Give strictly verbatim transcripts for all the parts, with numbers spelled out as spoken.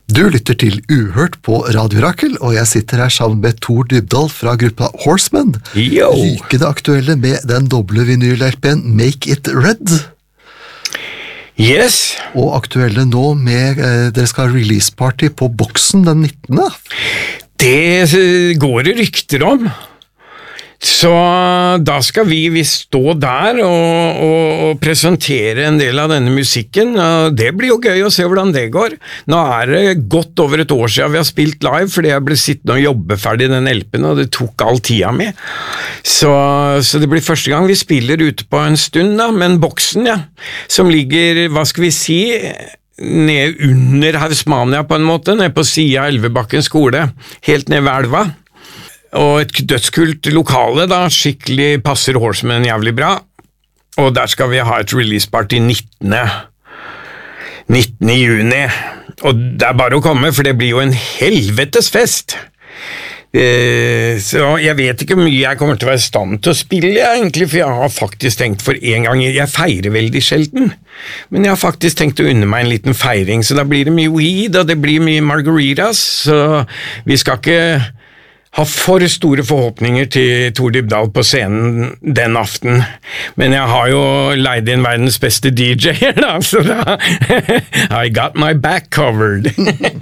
Du lytter til Uhørt på Radio Rakel, og jeg sitter her sammen med Tor Dybdahl fra gruppa Horsemen. Yo. Rykende aktuelle med den doble vinyl-L P-en Make It Red. Yes. Og aktuelle nå med, eh, dere skal ha release party på Boksen den nittende. Det går det rykter om. Så da skal vi, vi stå der og, og, og presentere en del av denne musikken, og det blir jo gøy å se hvordan det går. Nå er det godt over et år siden vi har spilt live, fordi jeg ble sittende og jobbe ferdig den L P-en, og det tok all tida med. Så, så det blir første gang vi spiller ute på en stund da, men Boksen, ja, som ligger, hva skal vi si, ned under Hausmania på en måte, ned på siden av Elvebakken skole, helt ned ved elva. Og et dødskult lokale da, skikkelig passer Horsemen jævlig bra, og der skal vi ha et release-party nittende juni, og det er bare å komme, for det blir jo en helvetes fest. Eh, så jeg vet ikke hvor mye jeg kommer til å være i stand til å spille, egentlig, for jeg har faktisk tenkt for en gang, jeg feirer veldig sjelden, men jeg har faktisk tenkt å unne meg en liten feiring, så da blir det mye weed, og det blir mye margaritas, så vi skal ikke har for store forhåpninger til Tor Dybdahl på scenen den aften, men jeg har jo leid inn verdens beste D J-er da, så da I got my back covered.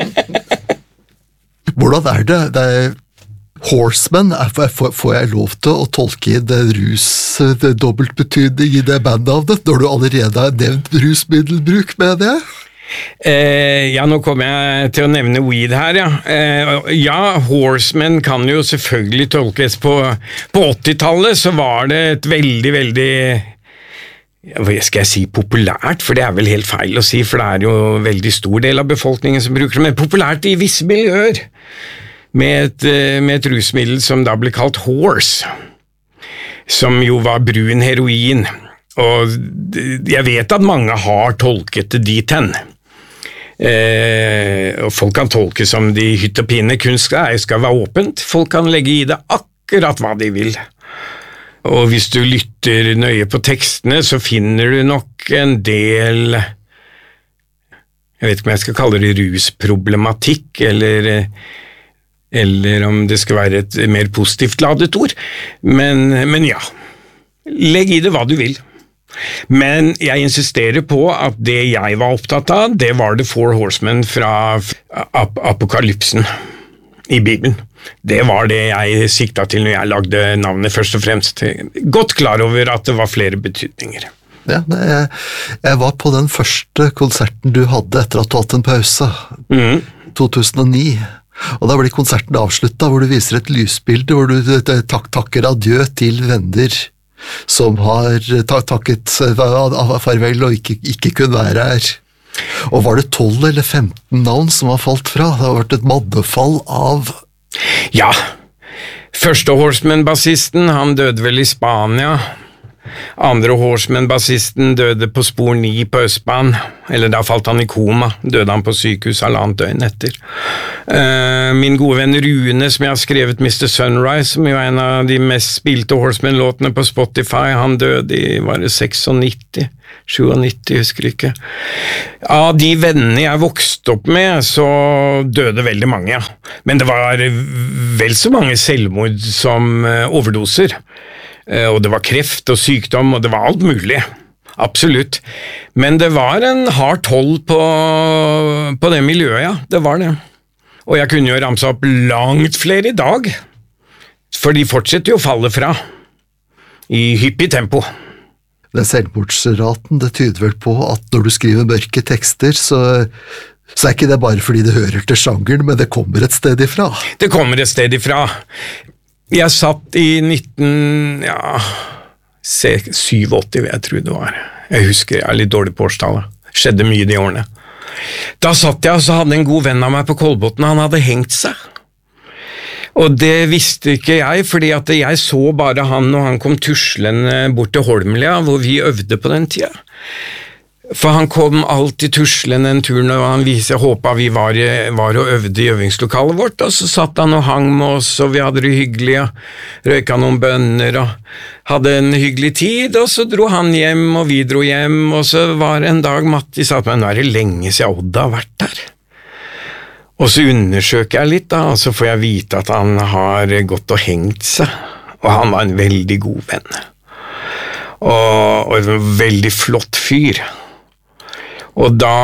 Hvordan er det? Det er Horsemen, får jeg lov til å tolke det rus, det dobbeltbetydning i det bandnavnet, når du allerede har nevnt rusmiddelbruk med det? Eh, ja, nå kommer jeg til å nevne weed her, ja. Eh, ja, Horsemen kan jo selvfølgelig tolkes på, på åttitallet, så var det et veldig, veldig, hva skal jeg si, populært, for det er vel helt feil å si, for det er jo en veldig stor del av befolkningen som bruker det, men populært i visse miljøer, med et, med et rusmiddel som da ble kalt horse, som jo var brun heroin, og jeg vet at mange har tolket det dit hen. Eh, og folk kan tolke som de hytt og pine, kunst skal være åpent, folk kan legge i det akkurat hva de vil. Og hvis du lytter nøye på tekstene, så finner du nok en del, jeg vet ikke om jeg skal kalle det rusproblematikk, eller, eller om det skal være et mer positivt ladet ord, men, men ja, legg i det hva du vil. Men jeg insisterer på at det jeg var opptatt av, det var The Four Horsemen fra ap apokalypsen i Bibelen. Det var det jeg sikta til når jeg lagde navnet først og fremst. Godt klar over at det var flere betydninger. Ja, jeg, jeg var på den første konserten du hadde etter at du hadde en pause, mm. to tusen og ni. Og da ble konserten avsluttet, hvor du viser et lysbilde, hvor du tak takker adjø til venner som har takket farvel og ikke, ikke kunne være her. Og var det tolv eller femten navn som har falt fra? Det har vært et maddefall av... Ja, første Horsemen-bassisten, han døde vel i Spania. Andre Horsemen-bassisten døde på spor ni på Østbanen, eller da falt han i koma, døde han på sykehus halvannet døgn etter. Uh, min gode venn Rune, som jeg har skrevet mister Sunrise, som jo er en av de mest spilte Horsemen-låtene på Spotify, han døde i, var det nittioseksognitti, nittisju, husker ikke. Av de vennene jeg vokste opp med, så døde veldig mange, ja. Men det var vel så mange selvmord som uh, overdoser. Og det var kreft og sykdom, og det var alt mulig. Absolutt. Men det var en hard hold på, på det miljøet, ja. Det var det. Og jeg kunne jo ramse opp langt flere i dag, for de fortsetter jo å falle fra i hyppig tempo. Den selvmordsraten, det tyder vel på at når du skriver mørke tekster, så... Så er ikke det bare fordi det hører til sjangeren, men det kommer et sted ifra. Det kommer et sted ifra. Jeg satt i nitten, ja, syttiåtte, vil jeg tro det var. Jeg husker, jeg er litt dårlig på årstallet. Skjedde mye de årene. Da satt jeg, og så hadde en god venn av meg på Kolbotn, han hadde hengt seg. Og det visste ikke jeg, fordi at jeg så bare han, og han kom tuslende bort til Holmlia, hvor vi øvde på den tida. For han kom alltid tuslende en tur når han viste, jeg håpet vi var, var og øvde i øvingslokalet vårt, og så satt han og hang med oss, og vi hadde det hyggelig, og røyka noen bønner, og hadde en hyggelig tid, og så dro han hjem, og vi dro hjem, og så var det en dag Matti sa at nå er det lenge siden Odd har vært der. Og så undersøker jeg litt da, og så får jeg vite at han har gått og hengt seg, og han var en veldig god venn. Og, og en veldig flott fyr. Og da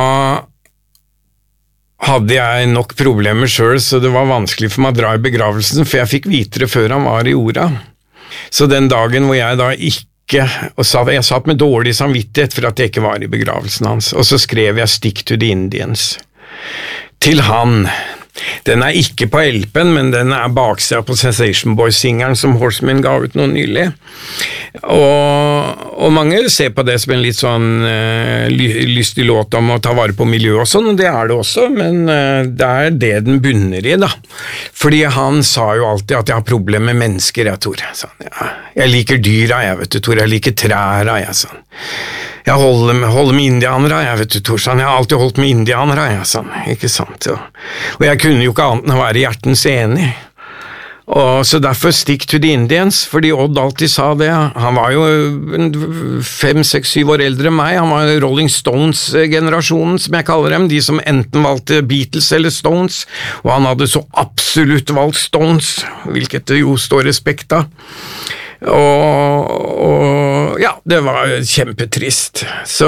hadde jeg nok problemer selv, så det var vanskelig for meg å dra i begravelsen, for jeg fikk vite det før han var i jorda. Så den dagen hvor jeg da ikke, og sa, jeg satt med dårlig samvittighet for at jeg ikke var i begravelsen hans, og så skrev jeg «Stick to the Indians» til han. Den er ikke på L P-en, men den er baksida på Sensation Boys-singeren som Horsemen ga ut noe nylig. Og, og mange ser på det som en litt sånn uh, lystig låt om å ta vare på miljøet og sånn, og det er det også, men uh, det er det den bunner i, da. Fordi han sa jo alltid at jeg har problemer med mennesker, jeg, Tor. Sånn, ja. Jeg liker dyra, jeg, vet du, Tor. Jeg liker træra, jeg, sånn. Jeg holder med, holder med indianere, jeg, vet du, Tor. Sånn. Jeg har alltid holdt med indianere, jeg, sånn. Ikke sant? Og, og jeg kunne jo ikke annet enn å være hjertens enig. Og så derfor stick to the Indians, fordi Odd alltid sa det. Han var jo fem, seks, syv år eldre enn meg. Han var Rolling Stones-generasjonen, som jeg kaller dem, de som enten valgte Beatles eller Stones, og han hadde så absolutt valgt Stones, hvilket det jo står respekt av. Og, og ja, det var kjempetrist. Så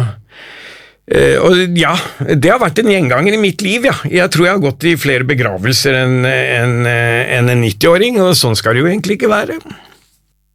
og ja, det har vært en gjenganger i mitt liv, ja. Jeg tror jeg har gått i flere begravelser enn en, en, en nitti-åring, og sånn skal det jo egentlig ikke være.